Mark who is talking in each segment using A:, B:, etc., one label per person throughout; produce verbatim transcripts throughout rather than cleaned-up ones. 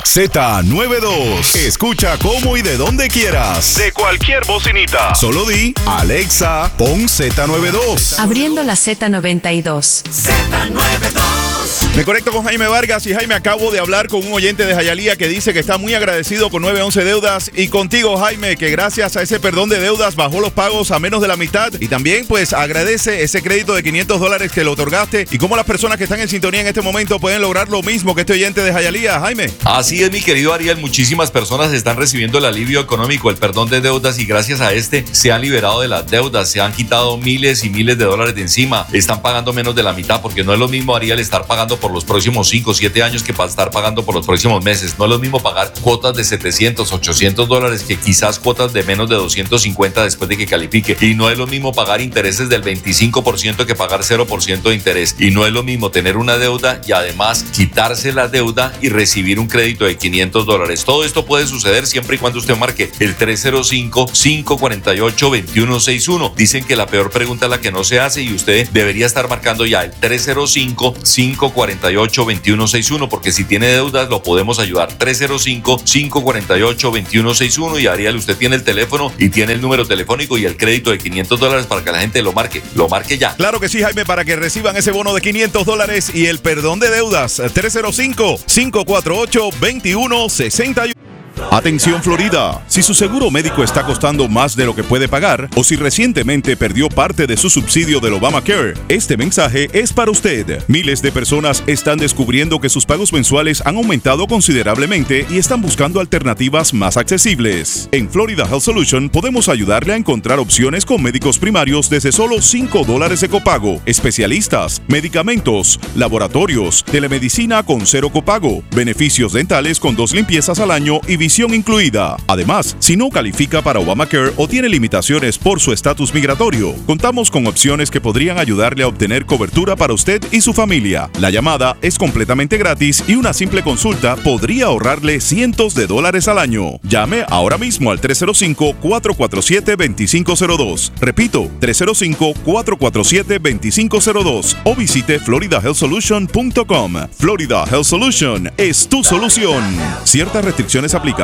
A: Z noventa y dos. Escucha cómo y de donde quieras. De cualquier bocinita. Solo di, Alexa, pon Z noventa y dos.
B: Abriendo la Z noventa y dos.
A: Z noventa y dos. Me conecto con Jaime Vargas y Jaime, acabo de hablar con un oyente de Hialeah que dice que está muy agradecido con nueve once Deudas y contigo, Jaime, que gracias a ese perdón de deudas bajó los pagos a menos de la mitad y también pues agradece ese crédito de quinientos dólares que le otorgaste y cómo las personas que están en sintonía en este momento pueden lograr lo mismo que este oyente de Hialeah, Jaime.
C: Así es, mi querido Ariel, muchísimas personas están recibiendo el alivio económico, el perdón de deudas y gracias a este se han liberado de las deudas, se han quitado miles y miles de dólares de encima, están pagando menos de la mitad porque no es lo mismo, Ariel, estar pagando por los próximos cinco o siete años que para estar pagando por los próximos meses. No es lo mismo pagar cuotas de setecientos, ochocientos dólares que quizás cuotas de menos de doscientos cincuenta después de que califique. Y no es lo mismo pagar intereses del veinticinco por ciento que pagar cero por ciento de interés. Y no es lo mismo tener una deuda y además quitarse la deuda y recibir un crédito de quinientos dólares. Todo esto puede suceder siempre y cuando usted marque el tres cero cinco, cinco cuatro ocho, dos uno seis uno. Dicen que la peor pregunta es la que no se hace y usted debería estar marcando ya el tres cero cinco, cinco cuatro ocho, dos uno seis uno porque si tiene deudas lo podemos ayudar. Tres cero cinco, cinco cuatro ocho, dos uno seis uno y Ariel, usted tiene el teléfono y tiene el número telefónico y el crédito de quinientos dólares para que la gente lo marque. Lo marque ya.
A: Claro que sí, Jaime, para que reciban ese bono de quinientos dólares y el perdón de deudas. Tres cero cinco, cinco cuatro ocho, dos uno seis uno. Atención Florida, si su seguro médico está costando más de lo que puede pagar o si recientemente perdió parte de su subsidio del Obamacare, este mensaje es para usted. Miles de personas están descubriendo que sus pagos mensuales han aumentado considerablemente y están buscando alternativas más accesibles. En Florida Health Solution podemos ayudarle a encontrar opciones con médicos primarios desde solo cinco dólares de copago, especialistas, medicamentos, laboratorios, telemedicina con cero copago, beneficios dentales con dos limpiezas al año y visión incluida. Además, si no califica para Obamacare o tiene limitaciones por su estatus migratorio, contamos con opciones que podrían ayudarle a obtener cobertura para usted y su familia. La llamada es completamente gratis y una simple consulta podría ahorrarle cientos de dólares al año. Llame ahora mismo al tres cero cinco, cuatro cuatro siete, dos cinco cero dos. Repito, tres cero cinco, cuatro cuatro siete, dos cinco cero dos o visite florida health solution punto com. Florida Health Solution es tu solución. Ciertas restricciones aplican.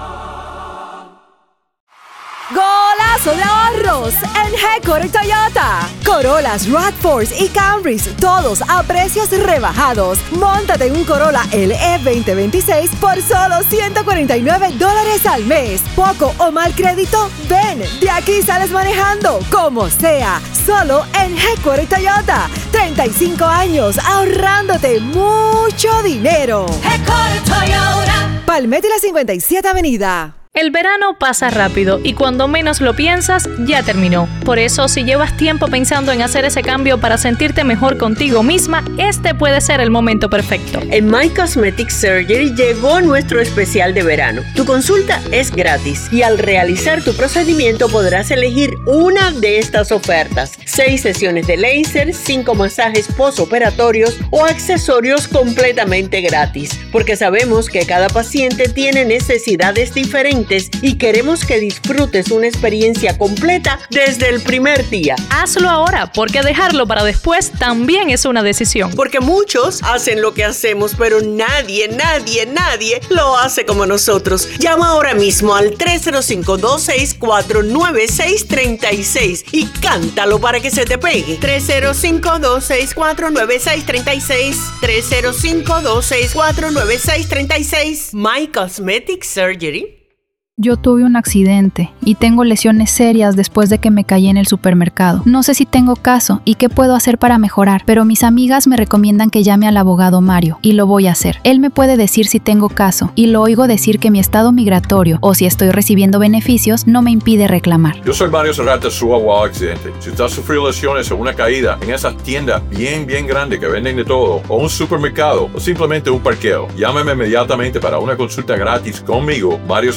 D: ¡Golazo de ahorros en G-Core Toyota! Corollas, RAV cuatro y Camrys, todos a precios rebajados. Móntate en un Corolla L E veinte veintiséis por solo ciento cuarenta y nueve dólares al mes. ¿Poco o mal crédito? Ven, de aquí sales manejando, como sea. Solo en G-Core Toyota. treinta y cinco años ahorrándote mucho dinero. G-Core Toyota. Palmetto y la cincuenta y siete Avenida.
E: El verano pasa rápido y cuando menos lo piensas, ya terminó. Por eso, si llevas tiempo pensando en hacer ese cambio para sentirte mejor contigo misma, este puede ser el momento perfecto.
F: En My Cosmetic Surgery llegó nuestro especial de verano. Tu consulta es gratis y al realizar tu procedimiento podrás elegir una de estas ofertas. Seis sesiones de láser, cinco masajes postoperatorios o accesorios completamente gratis. Porque sabemos que cada paciente tiene necesidades diferentes y queremos que disfrutes una experiencia completa desde el primer día.
E: Hazlo ahora, porque dejarlo para después también es una decisión.
F: Porque muchos hacen lo que hacemos, pero nadie, nadie, nadie lo hace como nosotros. Llama ahora mismo al tres cero cinco, dos seis cuatro, nueve seis tres seis y cántalo para que se te pegue. tres cero cinco, dos seis cuatro, nueve seis tres seis tres cero cinco, dos seis cuatro, nueve seis tres seis. My Cosmetic Surgery.
G: Yo tuve un accidente y tengo lesiones serias después de que me caí en el supermercado. No sé si tengo caso y qué puedo hacer para mejorar, pero mis amigas me recomiendan que llame al abogado Mario y lo voy a hacer. Él me puede decir si tengo caso y lo oigo decir que mi estado migratorio o si estoy recibiendo beneficios no me impide reclamar.
H: Yo soy Mario Serrata, su abogado accidente. Si usted ha sufrido lesiones o una caída en esas tiendas bien, bien grandes que venden de todo, o un supermercado, o simplemente un parqueo, llámeme inmediatamente para una consulta gratis conmigo, Mario Serrata, su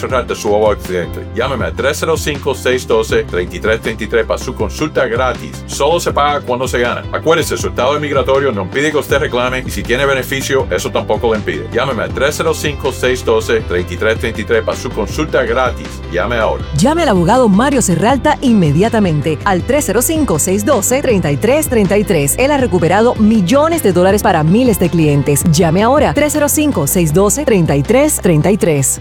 H: su guagua accidente. Llámeme al tres cero cinco, seis uno dos, tres tres tres tres para su consulta gratis. Solo se paga cuando se gana. Acuérdese, su estado migratorio no impide que usted reclame y si tiene beneficio, eso tampoco le impide. Llámeme al tres cero cinco, seis uno dos, tres tres tres tres para su consulta gratis. Llame ahora.
D: Llame al abogado Mario Serralta inmediatamente al tres cero cinco, seis uno dos, tres tres tres tres. Él ha recuperado millones de dólares para miles de clientes. Llame ahora tres cero cinco, seis uno dos, tres tres tres tres.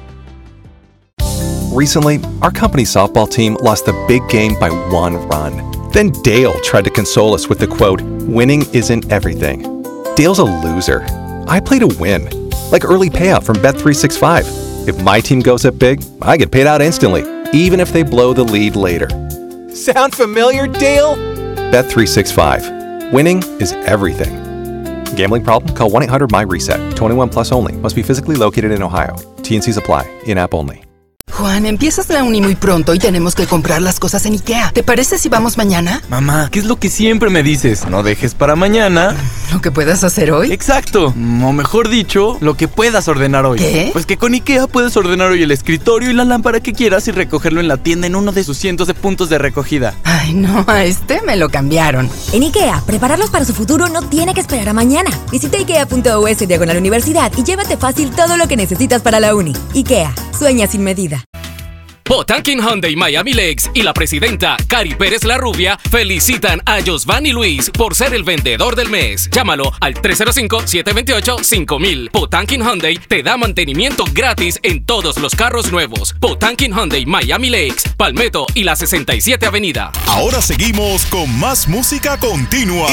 I: Recently, our company's softball team lost the big game by one run. Then Dale tried to console us with the quote, "Winning isn't everything." Dale's a loser. I play to win, like early payout from Bet three sixty-five. If my team goes up big, I get paid out instantly, even if they blow the lead later. Sound familiar, Dale? Bet three sixty-five. Winning is everything. Gambling problem? Call one eight hundred M Y RESET. twenty-one plus only. Must be physically located in Ohio. T and C's apply. In-app only.
J: Juan, empiezas la uni muy pronto y tenemos que comprar las cosas en IKEA. ¿Te parece si vamos mañana?
K: Mamá, ¿qué es lo que siempre me dices? No dejes para mañana
J: ¿lo que puedas hacer hoy?
K: Exacto, o mejor dicho, lo que puedas ordenar hoy.
J: ¿Qué?
K: Pues que con IKEA puedes ordenar hoy el escritorio y la lámpara que quieras y recogerlo en la tienda en uno de sus cientos de puntos de recogida.
J: Ay, no, a este me lo cambiaron.
L: En IKEA, prepararlos para su futuro no tiene que esperar a mañana. Visita ikea punto u s diagonal universidad y llévate fácil todo lo que necesitas para la uni. IKEA, sueña sin medida.
M: Potankin Hyundai Miami Lakes y la presidenta Cari Pérez la Rubia felicitan a Josvani Luis por ser el vendedor del mes. Llámalo al tres cero cinco, siete dos ocho, cinco mil. Potankin Hyundai te da mantenimiento gratis en todos los carros nuevos. Potankin Hyundai Miami Lakes, Palmetto y la sesenta y siete Avenida.
A: Ahora seguimos con más música continua.